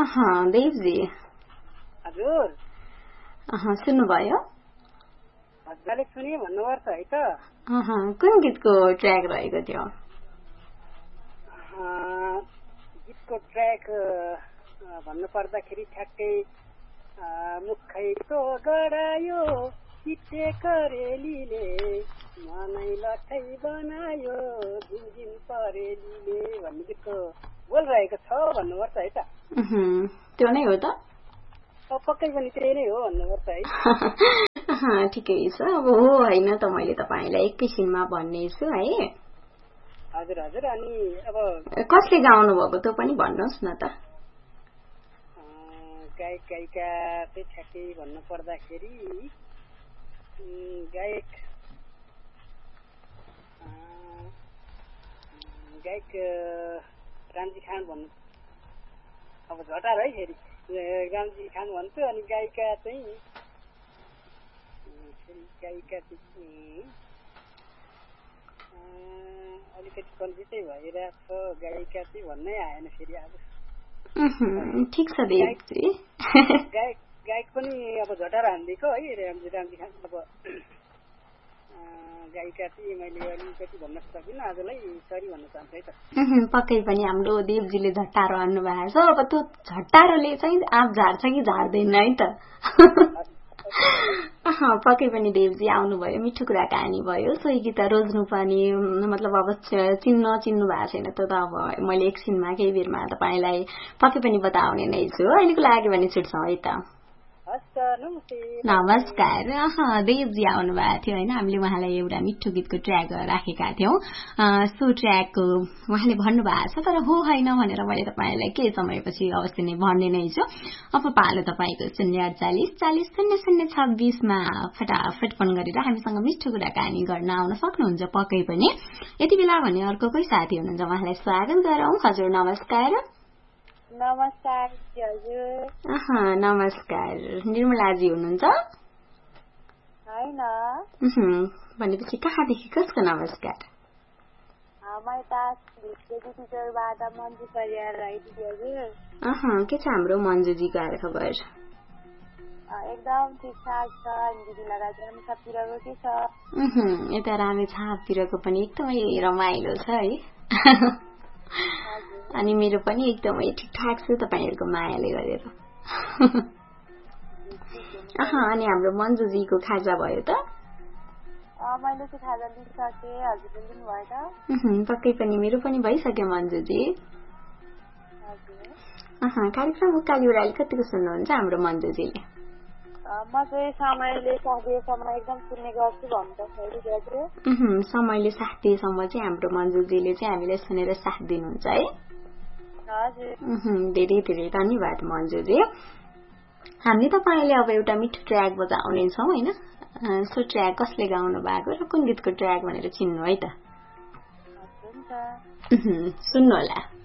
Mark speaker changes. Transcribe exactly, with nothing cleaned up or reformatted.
Speaker 1: अहा देवजी
Speaker 2: हजुर
Speaker 1: अहा सुन्नुभयो
Speaker 2: मजाले सुने भन्नुपर्छ है त
Speaker 1: अहा कुन गीतको ट्र्याक रहेको थियो
Speaker 2: गीतको ट्र्याक भन्नु पर्दाखेरि ठ्याक्कै मुखैको गरायो चिट्टे करेलीले मनै लट्ठै बनायो झिनझिन परेलीले भन्ने गीतको बोल रहेको छ भन्नुपर्छ है त
Speaker 1: त्यो नै हो त
Speaker 2: पक्कै पनि त्यही नै हो भन्नुपर्छ
Speaker 1: है ठिकै छ अब हो होइन त मैले तपाईँलाई एकैछिनमा भन्नेछु है
Speaker 2: हजुर हजुर अनि अब
Speaker 1: कसले गाउनु भएको त्यो पनि भन्नुहोस् न त
Speaker 2: गायक गायिका चाहिँ ठ्याक्कै भन्नु पर्दाखेरि गायक गायक रामजी खान भन्नु अब झटार है फेरि रामजी खान भन्छु अनि गायिका चाहिँ गायिका चाहिँ अलिकति कन्फ्युजै भइरहेको छ गायिका चाहिँ भन्नै आएन फेरि अब
Speaker 1: ठिक छ देवजी
Speaker 2: गायक गायक पनि अब झटार हानिदिएको है रामजी रामजी खान अब गायिका चाहिँ मैले अलिकति भन्न सकिनँ आजलाई सरी भन्न चाहन्छु है त
Speaker 1: पक्कै पनि हाम्रो देवजीले झट्टारो हान्नु भएको छ अब त्यो झट्टारोले चाहिँ आँप झार्छ कि झार्दैन है त पक्कै पनि देवजी आउनुभयो मिठो कुराकानी भयो सोही गीत रोज्नु पनि मतलब अब चिन्न चिन्नु भएको छैन त अब मैले एकछिनमा केही बेरमा तपाईँलाई पक्कै पनि बताउने नै छु अहिलेको लागि भने छुट्छौँ है त नमस्कार देवजी आउनु भएको थियो होइन हामीले उहाँलाई एउटा मिठो गीतको ट्र्याक राखेका थियौं सो ट्र्याकको उहाँले भन्नुभएको छ तर हो होइन भनेर मैले तपाईँलाई केही समयपछि अवश्य नै भन्ने नै छु अब पालो तपाईँको शून्य अडचालिस चालिस शून्य शून्य छब्बीसमा फटाफट फोन गरेर हामीसँग मिठो कुराकानी गर्न आउन सक्नुहुन्छ पक्कै पनि यति बेला भने अर्को कोही साथी हुनुहुन्छ उहाँलाई स्वागत गरौं हजुर नमस्कार
Speaker 3: नमस्कार हजुर
Speaker 1: अहा नमस्कार निर्मलाजी हुनुहुन्छ
Speaker 3: हैन
Speaker 1: भनेपछि कहाँदेखि कसको नमस्कार अहा के छ हाम्रो मन्जुजीको हाल खबर
Speaker 3: एकदम ठिकठाक छ दिदीलाई रामेछापतिरको के छ
Speaker 1: यता रामेछापतिरको पनि एकदमै रमाइलो छ है अनि मेरो पनि एकदमै ठिकठाक छ तपाईहरुको मायाले गरेर अहा अनि हाम्रो मन्जुजीको खाजा भयो त
Speaker 3: मैले चाहिँ खाजा लिइसके हजुरले लिनु भयो
Speaker 1: त पक्कै पनि मेरो पनि भइसक्यो मन्जुजी अहा कार्यक्रम उकाली उराली कतिको सुन्नुहुन्छ हाम्रो मन्जुजीले
Speaker 3: म चाहिँ समयले साथीसम्म एकदम सुन्ने गर्छु भन्नु
Speaker 1: समयले साथ दिएसम्म चाहिँ हाम्रो मन्जुजीले चाहिँ हामीलाई सुनेर साथ दिनुहुन्छ है
Speaker 3: हजुर
Speaker 1: धेरै धेरै धन्यवाद मन्जुजी हामी तपाईले अब एउटा मिठो ट्र्याक बजाउने छौं हैन सो ट्र्याक कसले गाउनु भएको र कुन गीतको ट्र्याक भनेर चिन्नु है त
Speaker 3: हुन्छ
Speaker 1: सुन्नु होला